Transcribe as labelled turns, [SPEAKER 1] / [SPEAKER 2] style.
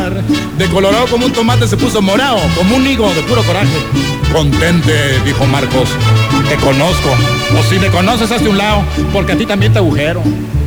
[SPEAKER 1] De colorado como un tomate se puso morado, como un higo de puro coraje. Contente, dijo Marcos, te conozco. O si me conoces, hazte un lado, porque a ti también te agujero.